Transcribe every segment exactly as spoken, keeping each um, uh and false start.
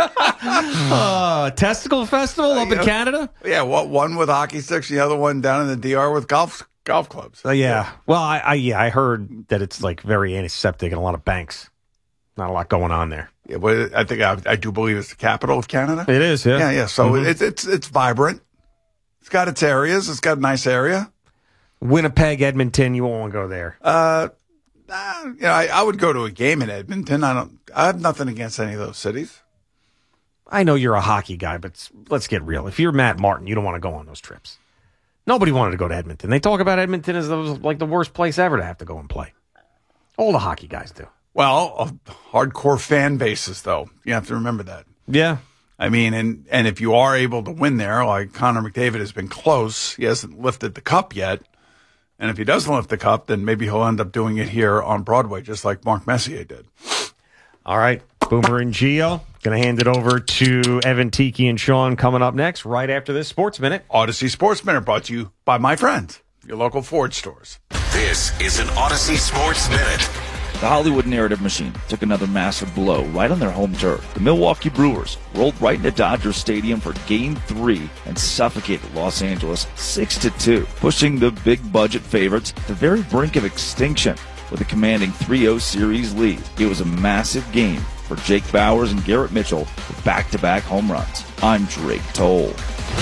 uh, testicle festival up uh, in know, Canada? Yeah, what one with hockey sticks, the other one down in the D R with golf golf clubs. Uh, yeah. Well, I, I yeah, I heard that it's like very antiseptic and a lot of banks. Not a lot going on there. Yeah, but I think I, I do believe it's the capital of Canada. It is, yeah. Yeah, yeah. So mm-hmm. it's it's it's vibrant. It's got its areas. It's got a nice area. Winnipeg, Edmonton, you won't want to go there. Uh, nah, you know, I, I would go to a game in Edmonton. I don't. I have nothing against any of those cities. I know you're a hockey guy, but let's get real. If you're Matt Martin, you don't want to go on those trips. Nobody wanted to go to Edmonton. They talk about Edmonton as the, like the worst place ever to have to go and play. All the hockey guys do. Well, uh, hardcore fan bases, though. You have to remember that. Yeah. I mean, and, and if you are able to win there, like Connor McDavid has been close. He hasn't lifted the cup yet. And if he doesn't lift the cup, then maybe he'll end up doing it here on Broadway, just like Mark Messier did. All right. Boomer and Gio. Going to hand it over to Evan, Tiki, and Sean coming up next, right after this Sports Minute. Odyssey Sports Minute brought to you by my friends, your local Ford stores. This is an Odyssey Sports Minute. The Hollywood narrative machine took another massive blow right on their home turf. The Milwaukee Brewers rolled right into Dodger Stadium for Game three and suffocated Los Angeles six to two, pushing the big-budget favorites to the very brink of extinction with a commanding three oh series lead. It was a massive game for Jake Bauers and Garrett Mitchell with back-to-back home runs. I'm Drake Toll.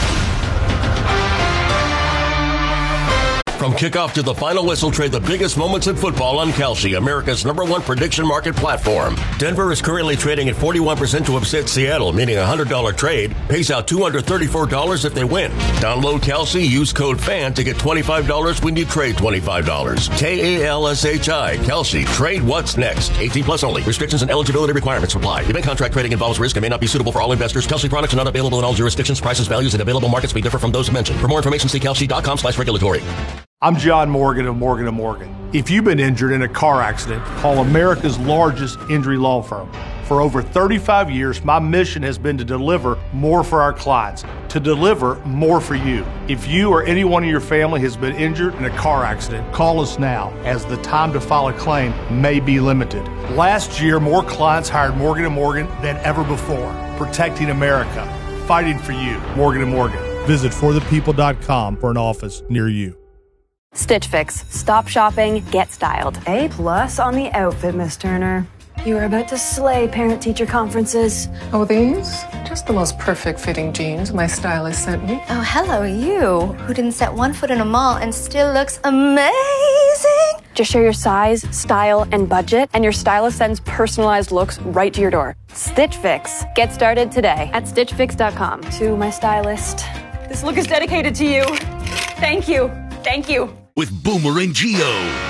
From kickoff to the final whistle, trade the biggest moments in football on Kalshi, America's number one prediction market platform. Denver is currently trading at forty-one percent to upset Seattle, meaning a one hundred dollars trade pays out two hundred thirty-four dollars if they win. Download Kalshi, use code FAN to get twenty-five dollars when you trade twenty-five dollars. K A L S H I, Kalshi. Trade what's next. eighteen plus only. Restrictions and eligibility requirements apply. Event contract trading involves risk and may not be suitable for all investors. Kalshi products are not available in all jurisdictions. Prices, values, and available markets may differ from those mentioned. For more information, see kalshi.com slash regulatory. I'm John Morgan of Morgan and Morgan. If you've been injured in a car accident, call America's largest injury law firm. For over thirty-five years, my mission has been to deliver more for our clients, to deliver more for you. If you or anyone in your family has been injured in a car accident, call us now, as the time to file a claim may be limited. Last year, more clients hired Morgan and Morgan than ever before, protecting America, fighting for you. Morgan and Morgan. Visit for the people dot com for an office near you. Stitch Fix. Stop shopping, get styled. A plus on the outfit, Miss Turner. You are about to slay parent-teacher conferences. Oh, these? Just the most perfect fitting jeans my stylist sent me. Oh, hello, you, who didn't set one foot in a mall and still looks amazing. Just share your size, style, and budget, and your stylist sends personalized looks right to your door. Stitch Fix. Get started today at stitch fix dot com. To my stylist, this look is dedicated to you. Thank you. Thank you. With Boomer and Gio.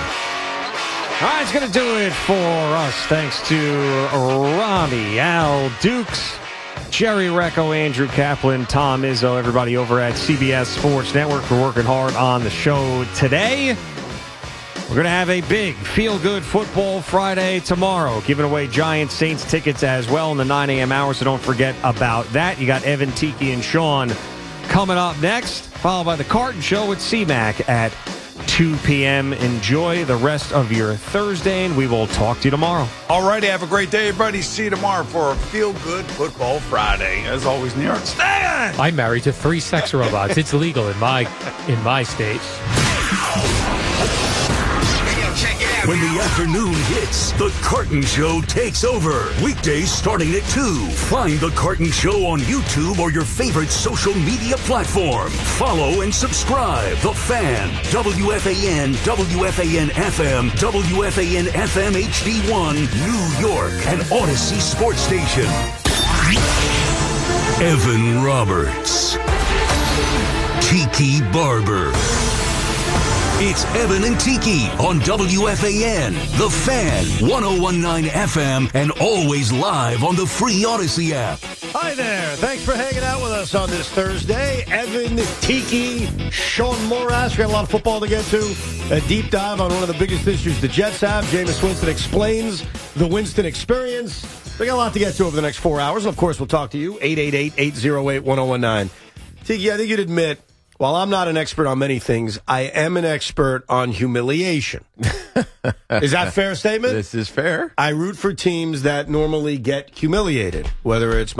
All right, it's going to do it for us. Thanks to Robbie, Al Dukes, Jerry Recco, Andrew Kaplan, Tom Izzo, everybody over at C B S Sports Network for working hard on the show today. We're going to have a big feel-good football Friday tomorrow, giving away Giants Saints tickets as well in the nine a.m. hour, so don't forget about that. You got Evan, Tiki, and Sean coming up next, followed by the Carton Show with C-Mac at two p.m. Enjoy the rest of your Thursday, and we will talk to you tomorrow. All righty, have a great day, everybody. See you tomorrow for a feel-good football Friday. As always, New York, stay on! I'm married to three sex robots. It's legal in my in my state. When the afternoon hits, the Carton Show takes over. Weekdays starting at two. Find the Carton Show on YouTube or your favorite social media platform. Follow and subscribe. The Fan, W F A N, W F A N F M, W F A N F M H D one, New York, and Odyssey Sports Station. Evan Roberts. Tiki Barber. It's Evan and Tiki on W F A N, The Fan, one oh one point nine F M, and always live on the free Odyssey app. Hi there. Thanks for hanging out with us on this Thursday. Evan, Tiki, Sean Morass. We got a lot of football to get to. A deep dive on one of the biggest issues the Jets have. Jameis Winston explains the Winston experience. We got a lot to get to over the next four hours. And, of course, we'll talk to you. eight eight eight, eight oh eight, one oh one nine. Tiki, I think you'd admit, while I'm not an expert on many things, I am an expert on humiliation. Is that a fair statement? This is fair. I root for teams that normally get humiliated, whether it's